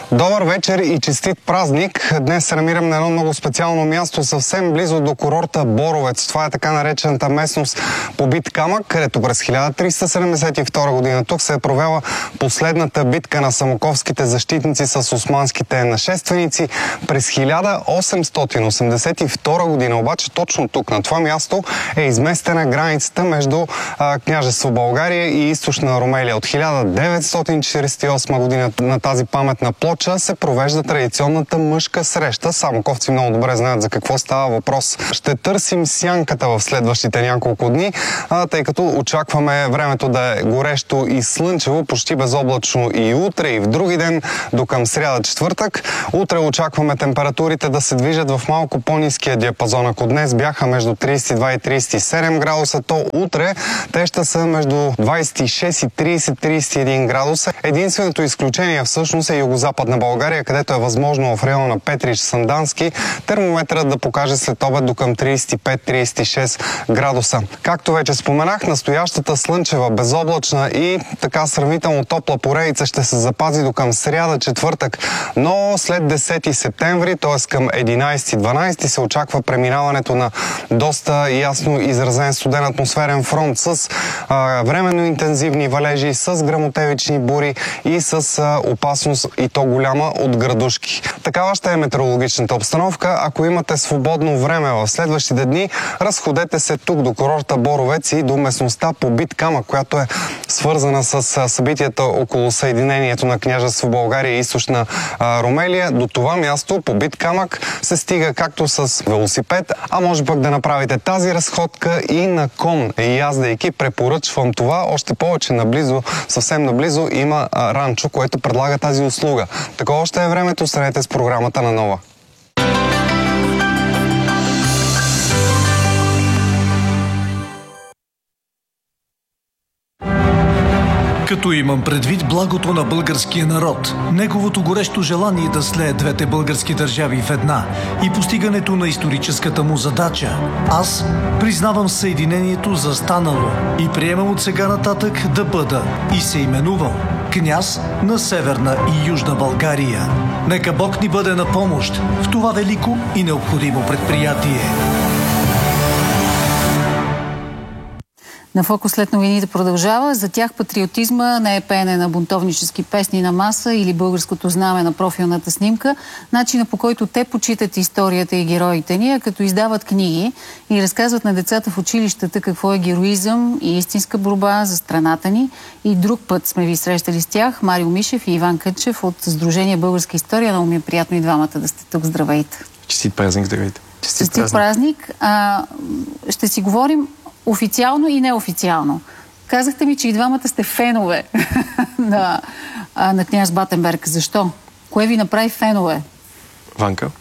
Добър вечер и честит празник! Днес се намирам на едно много специално място, съвсем близо до курорта Боровец. Това е така наречената местност Побит камък, където през 1372 година тук се е провела последната битка на самоковските защитници с османските нашественици. През 1882 година обаче точно тук, на това място, е изместена границата между княжество България и източна Румелия. От 1948 година на тази паметна плоча се провежда традиционната мъжка среща. Самоковци много добре знаят за какво става въпрос. Ще търсим сянката в следващите няколко дни, тъй като очакваме времето да е горещо и слънчево, почти безоблачно и утре, и в други ден, до към сряда четвъртък. Утре очакваме температурите да се движат в малко по-ниския диапазон. Ако днес бяха между 32 и 37 градуса, то утре те ще са между 26 и 30-31 градуса. Единственото изключение всъщност е югозападна България, където е възможно в района на Петрич, Сандански, термометърът да покаже след обед до към 35-36 градуса. Както вече споменах, настоящата слънчева, безоблачна и така сравнително топла поредица ще се запази до към сряда четвъртък, но след 10 септември, т.е. към 11-12 се очаква преминаването на доста ясно изразен студен атмосферен фронт с временно интензивни валежи, с гръмотевични бури и с опасност и то голяма от градушки. Такава ще е метеорологичната обстановка. Ако имате свободно време в следващите дни, разходете се тук до курорта Боровец и до местността Побит камък, която е свързана с събитията около съединението на княжество България и източна Румелия. До това място, Побит камък, се стига както с велосипед, а може пък да направите тази разходка и на кон, яздейки. Препоръчвам това. Още повече наблизо, съвсем наблизо има ранчо, което предлага тази услуга. Такова ще е времето, останете с програмата на Нова. Като имам предвид благото на българския народ, неговото горещо желание да слее двете български държави в една и постигането на историческата му задача, аз признавам съединението за станало и приемам от сега нататък да бъда и се именувам княз на Северна и Южна България. Нека Бог ни бъде на помощ в това велико и необходимо предприятие. На фокус след новините продължава. За тях патриотизма не е пеене на бунтовнически песни на маса или българското знаме на профилната снимка. Начина, по който те почитат историята и героите ни, като издават книги и разказват на децата в училищата какво е героизъм и истинска борба за страната ни. И друг път сме ви срещали с тях. Марио Мишев и Иван Кънчев от Сдружение Българска история. Много ми е приятно и двамата да сте тук. Здравейте! Честит празник, здравейте! Честит празник! Ще си говорим официално и неофициално. Казахте ми, че и двамата сте фенове на княз Батенберг. Защо? Кое ви направи фенове? Ванка?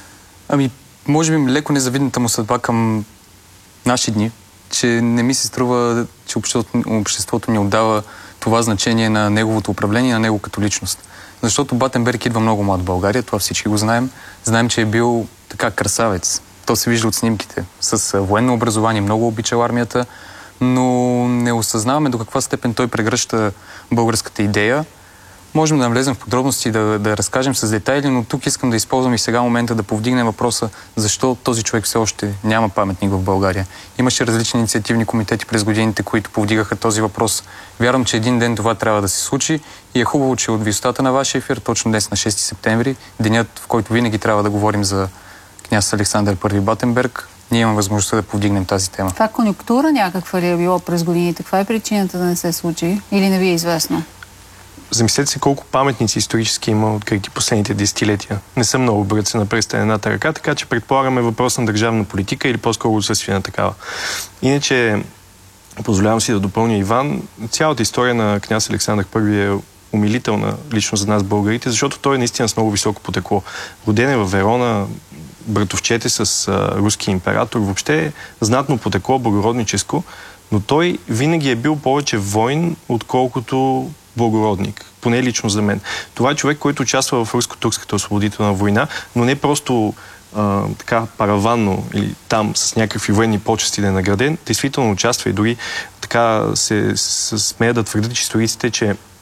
Може би леко незавидната му съдба към наши дни, че не ми се струва, че обществото ни отдава това значение на неговото управление, на него като личност. Защото Батенберг идва много млад в България, това всички го знаем. Знаем, че е бил така красавец. То се вижда от снимките. С военно образование, много обичал армията, но не осъзнаваме до каква степен той прегръща българската идея. Можем да навлезем в подробности, да разкажем с детайли, но тук искам да използвам и сега момента да повдигнем въпроса защо този човек все още няма паметник в България. Имаше различни инициативни комитети през годините, които повдигаха този въпрос. Вярвам, че един ден това трябва да се случи и е хубаво, че от висотата на вашия ефир, точно днес на 6 септември, денят, в който винаги трябва да говорим за княз Александър I Батенберг, ние имаме възможността да повдигнем тази тема. Това конюнктура някаква ли е било през годините? Каква е причината да не се случи? Или не ви е известно? Замислете се колко паметници исторически има открити последните десетилетия. Не съм много бърца на пръста едната ръка, така че предполагаме въпрос на държавна политика или по-скоро отсъствие на такава. Иначе, позволявам си да допълня Иван, цялата история на княз Александър I е умилителна лично за нас българите, защото той е наистина с много високо потекло. Роден е във Верона, братовчете с руски император, въобще знатно потекло, благородническо, но той винаги е бил повече войн, отколкото благородник. Поне лично за мен. Това е човек, който участва в руско-турската освободителна война, но не просто така параванно или там с някакви военни почести да е награден. Действително участва и дори така се смея да твърдят историците, че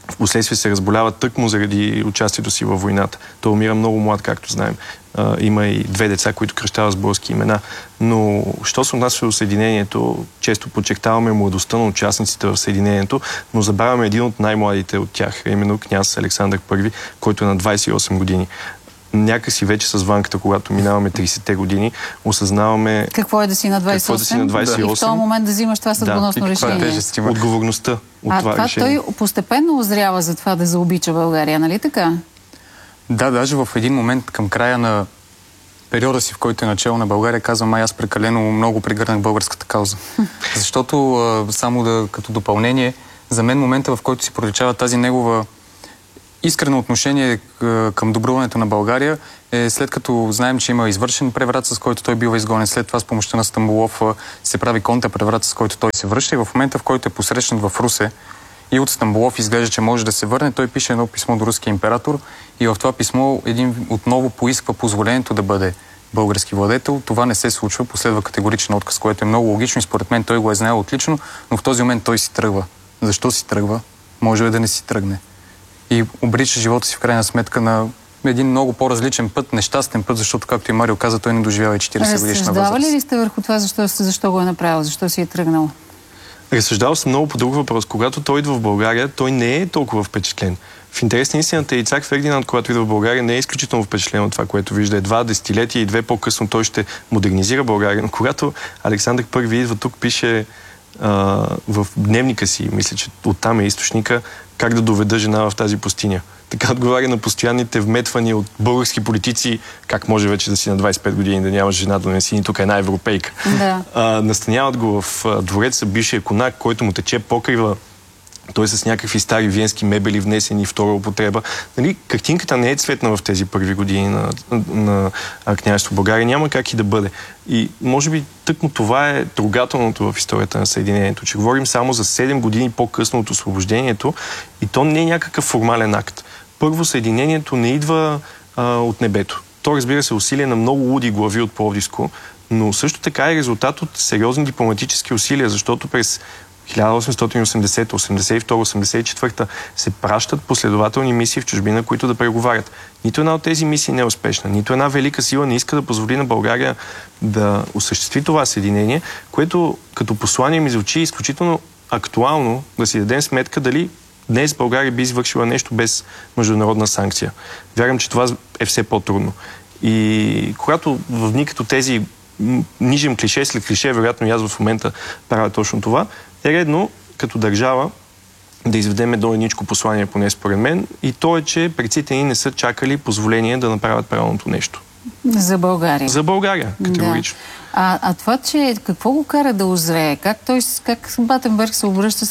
Впоследствие се разболява тъкмо заради участието си във войната. Той умира много млад, както знаем. Има и 2 деца, които кръщават с български имена. Но, що се отнася до Съединението, често подчертаваме младостта на участниците в Съединението, но забравяме един от най-младите от тях, именно княз Александър I, който е на 28 години. Някакси вече с ванката, когато минаваме 30-те години, осъзнаваме... Какво е да си на 28? Какво е да си на 28? И в този момент да взимаш това съдбоносно решение. Отговорността от това решение. Той постепенно озрява за това да заобича България, нали така? Да, даже в един момент към края на периода си, в който е начало на България, казвам, аз прекалено много прегърнах българската кауза. Защото, като допълнение, за мен момента, в който си проличава тази негова искрено отношение към добруването на България е след като знаем, че има извършен преврат, с който той бива изгонен. След това с помощта на Стамболов се прави контрпреврат, с който той се връща. И в момента, в който е посрещнат в Русе и от Стамболов изглежда, че може да се върне, той пише едно писмо до руския император и в това писмо отново поисква позволението да бъде български владетел. Това не се случва, последва категоричен отказ, което е много логично и според мен той го е знаел отлично, но в този момент той си тръгва. Защо си тръгва? Може да не си тръгне. И обрича живота си в крайна сметка на един много по-различен път, нещастен път, защото, както и Марио каза, той не доживява и 40 годишна възраст. Разсъждавали ли сте върху това, защо го е направил, защо си е тръгнал? Разсъждал съм много по друг въпрос. Когато той идва в България, той не е толкова впечатлен. В интерес на истината и цар Фердинанд, когато идва в България, не е изключително впечатлен от това, което вижда. Едва десетилетия и 2 по-късно той ще модернизира България. Но когато Александър I идва тук, пише в дневника си, мисля, че оттам е източника, как да доведа жена в тази пустиня. Така отговаря на постоянните вметвания от български политици, как може вече да си на 25 години да нямаш жена, да не си ни тук една европейка. Да. Настаняват го в двореца бившия конак, който му тече покрива. Той с някакви стари виенски мебели, внесени втора употреба. Нали, картинката не е цветна в тези първи години на княжество България. Няма как и да бъде. И може би тъкмо това е трогателното в историята на Съединението, че говорим само за 7 години по-късно от освобождението и то не е някакъв формален акт. Първо, Съединението не идва от небето. То, разбира се, усилие на много луди глави от Пловдивско, но също така е резултат от сериозни дипломатически усилия, защото през 1880, 82, 84 се пращат последователни мисии в чужбина, които да преговарят. Нито една от тези мисии не е успешна. Нито една велика сила не иска да позволи на България да осъществи това съединение, което като послание ми звучи изключително актуално да си дадем сметка дали днес България би извършила нещо без международна санкция. Вярвам, че това е все по-трудно. И когато възникат тези нижем клише след клише, вероятно и аз в момента правя точно това, е редно като държава да изведеме до едничко послание, поне според мен, и то е, че предците ни не са чакали позволение да направят правилното нещо. За България. За България, категорично. Да. А това, че какво го кара да озрее? Как Батенберг се обръща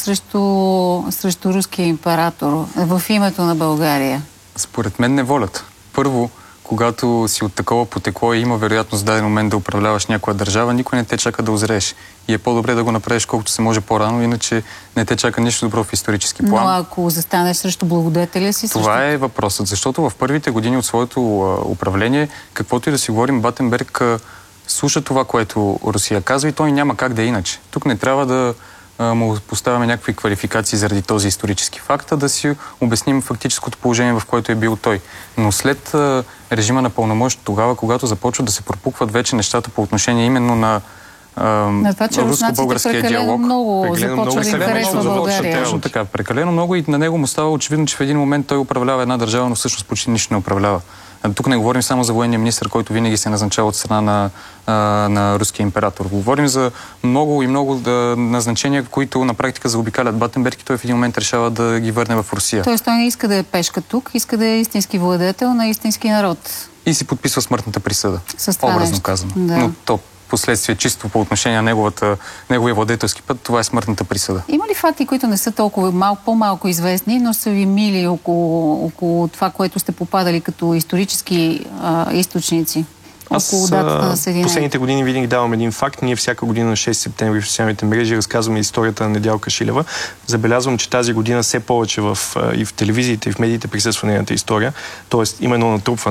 срещу руския император в името на България? Според мен неволята. Първо, когато си от такова потекло и има вероятност в даден момент да управляваш някоя държава, никой не те чака да озрееш. И е по-добре да го направиш колкото се може по-рано, иначе не те чака нищо добро в исторически план. Но ако застанеш срещу благодетеля си... Това е въпросът, защото в първите години от своето управление, каквото и да си говорим, Батенберг слуша това, което Русия казва и той няма как да е иначе. Тук не трябва да му поставяме някакви квалификации заради този исторически факт, а да си обясним фактическото положение, в което е бил той. Но след режима на пълномощ, тогава, когато започват да се пропукват вече нещата по отношение именно на това, че руско-българския диалог. Много започва да им харесва България. Точно така, прекалено много и на него му става очевидно, че в един момент той управлява една държава, но всъщност почти нищо не управлява. Тук не говорим само за военния министър, който винаги се назначава от страна на руския император. Говорим за много и много назначения, които на практика заобикалят Батенберг и той в един момент решава да ги върне в Русия. Тоест той не иска да е пешка тук, иска да е истински владетел на истински народ. И си подписва смъртната присъда. Образно казано. Да. Но то последствие чисто по отношение на неговия владетелски път, това е смъртната присъда. Има ли факти, които не са толкова по-малко известни, но са ви мили около това, което сте попадали като исторически източници? Около датата на съединението? Последните години винаги давам един факт. Ние всяка година на 6 септември в социалните мрежи разказваме историята на Недялка Шилева. Забелязвам, че тази година все повече и в телевизиите, и в медиите присъства нейната история. Тоест, именно натрупване.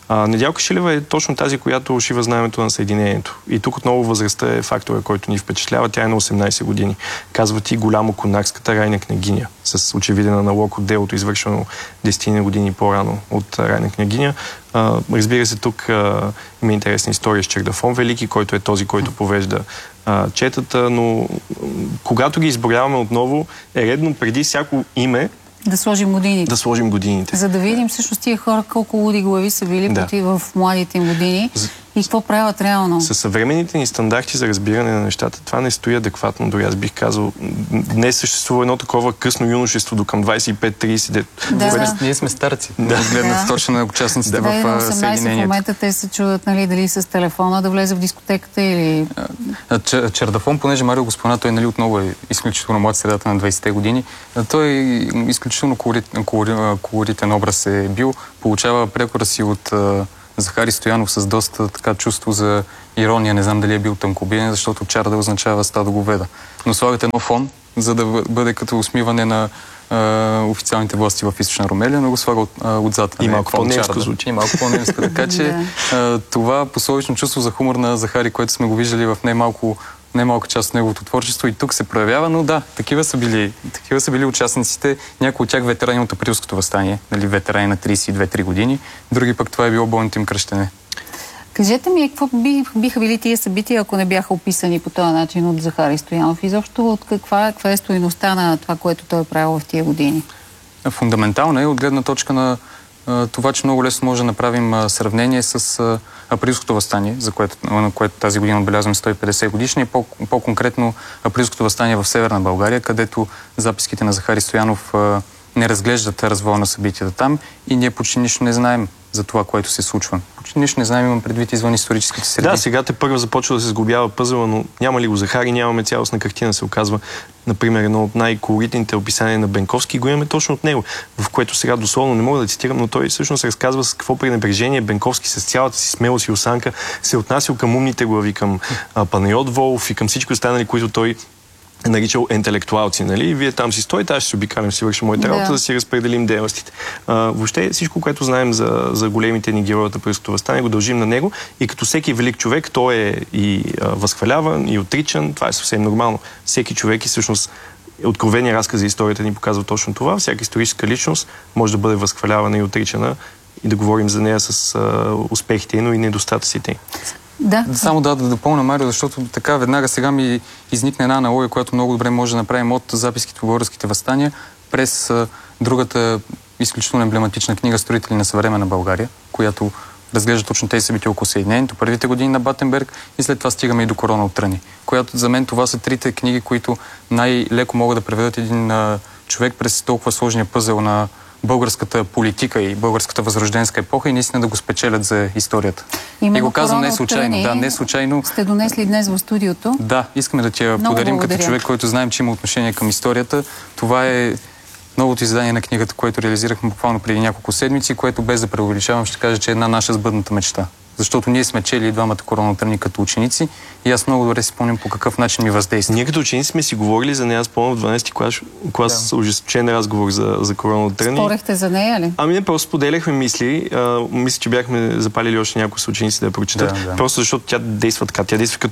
Недялка Шилева е точно тази, която шива знамето на Съединението. И тук отново възрастта е фактора, който ни впечатлява. Тя е на 18 години. Казва ти голямо конакската Райна княгиня, с очевиден аналог от делото, извършено 10 години по-рано от Райна княгиня. Разбира се, тук има интересна история с Чердафон Велики, който е този, който повежда четата, но когато ги изброяваме отново, е редно преди всяко име да сложим годините. Да сложим годините. За да видим всъщност тия хора колко луди глави са били в младите им години и какво правят реално. Със съвременните ни стандарти за разбиране на нещата, това не стои адекватно. Дори аз бих казал, днес съществува едно такова късно юношество до към 25-30. Ние сме старци. Гледнат точно на участниците в Съединението. В момента те се чудат, нали, дали с телефона да влезе в дискотеката или... Чердафон, понеже Марио го спомена, той, нали, отново е изключително млад, средата на 20-те години. Той изключително колоритен образ е бил. Получава прекора си от Захари Стоянов с доста така чувство за ирония. Не знам дали е бил тънкобиен, защото чар да означава стадо говеда. Но слагат едно фон, за да бъде като усмиване на официалните власти в Източна Румелия, но го слага отзад. И малко по-немско звучи. И малко по-немско. Така че това пословично чувство за хумор на Захари, което сме го виждали в немалка част от неговото творчество, и тук се проявява, но да, такива са били участниците, някои от тях ветерани от Априлското въстание, нали, ветерани на 32-3 години, други пък това е било бойното им кръщене. Кажете ми, какво биха били тия събития, ако не бяха описани по този начин от Захари Стоянов? Изобщо от каква е стойността на това, което той е правил в тия години? Фундаментална е от гледна точка на това, че много лесно може да направим сравнение с Априлското въстание, на което тази година отбелязваме 150 годишни, и по-конкретно Априлското въстание в Северна България, където записките на Захари Стоянов не разглеждат развоя на събитията там и ние почти нищо не знаем за това, което се случва. Почти нищо не знаем, имам предвид извън историческите среди. Да, сега те първо започва да се сглобява пъзела, но няма ли го Захари, нямаме цялостна картина, се оказва. Например, едно от най-колоритните описания на Бенковски го имаме точно от него, в което сега дословно не мога да цитирам, но той всъщност разказва с какво пренебрежение Бенковски с цялата си смелост и осанка се отнасял към умните глави, към Панайот Волов и към всички останали, които той наричал интелектуалци, нали? И вие там си стоите, аз ще си обикалям, си вършим моята работа, да си разпределим дейностите. Въобще всичко, което знаем за големите ни герои от Априлското въстание, го дължим на него и като всеки велик човек, той е и възхваляван, и отричан. Това е съвсем нормално. Всеки човек и всъщност откровения разказ за историята ни показва точно това. Всяка историческа личност може да бъде възхвалявана и отричана и да говорим за нея с успехите, но и недостатъците. Да. Само да допълня, Марио, защото така веднага сега ми изникне една аналогия, която много добре може да направим от записките по българските въстания през другата изключително емблематична книга "Строители на съвременна България", която разглежда точно тези събития около Съединението, първите години на Батенберг, и след това стигаме и до "Корона от Тръни", която за мен това са трите книги, които най-леко могат да преведат един човек през толкова сложния пъзел на българската политика и българската възрожденска епоха и наистина да го спечелят за историята. Именно и го казвам не случайно. Да, не случайно. Сте донесли днес в студиото. Да, искаме да ти я подарим като човек, който знаем, че има отношение към историята. Това е новото издание на книгата, което реализирахме буквално преди няколко седмици, което без да преувеличавам ще кажа, че е една наша сбъдната мечта. Защото ние сме чели двамата "Корона от Тръни" като ученици и аз много добре си спомням по какъв начин ми въздейства. Ние като ученици сме си говорили за нея, спомням в 12-ти клас ожесточен разговор за "Корона от Тръни". Спорехте за нея ли? Ами не, просто споделяхме мисли. Мисля, че бяхме запалили още някои ученици да я прочитат. Да. Просто защото тя действа така. Тя действа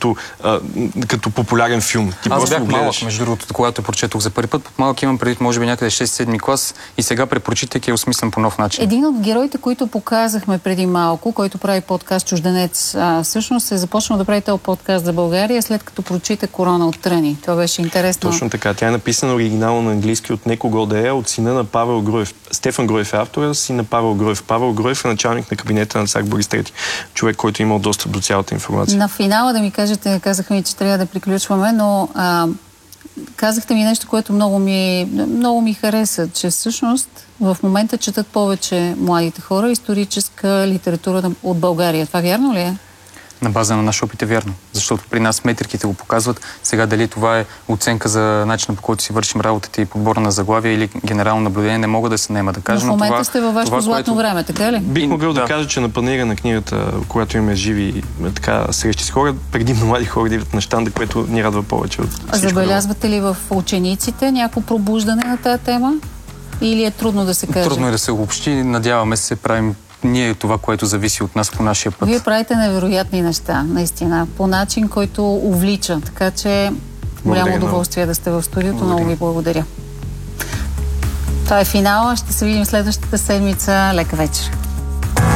като популярен филм. Аз бях малък, между другото, когато я прочетох за първи път. Под малък имам предвид, може би някъде 6-7 клас и сега препрочитайки я осмислям по нов начин. Един от героите, които показахме преди малко, който прави подкаст "Чужденец", всъщност е започнал да прави този подкаст за България, след като прочита "Корона от Тръни". Това беше интересно. Точно така. Тя е написана оригинално на английски от некого да е, от сина на Павел Груев. Стефан Груев е автора, син на Павел Груев. Павел Груев е началник на кабинета на цар Борис III. Човек, който имал достъп до цялата информация. На финала да ми кажете, казаха ми, че трябва да приключваме, но казахте ми нещо, което много ми хареса, че всъщност в момента четат повече младите хора историческа литература от България. Това вярно ли е? На база на наш опит е вярно. Защото при нас метриките го показват. Сега дали това е оценка за начина, по който си вършим работата и подбора на заглавия или генерално наблюдение, не мога да се наема да кажа. Но в момента сте във вашето златно време, така ли? Бих могъл да кажа, че на панаира на книгата, когато имаме живи срещи с хора, предимно млади хора да идват на щанда, което ни радва повече от всичко. Забелязвате ли в учениците някакво пробуждане на тази тема? Или е трудно да се каже? Трудно е да се обобщи. Надяваме се, правим ние това, което зависи от нас по нашия път. Вие правите невероятни неща, наистина, по начин, който увлича. Така че голямо удоволствие да сте в студиото. Много ви благодаря. Това е финала. Ще се видим следващата седмица. Лека вечер.